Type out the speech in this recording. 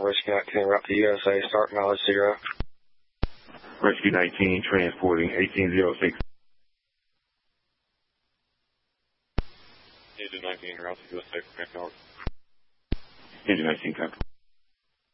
Rescue 19, route to USA, start mileage 0. Rescue 19, transporting 1806. Engine 19, route to USA, North. Engine 19, copy.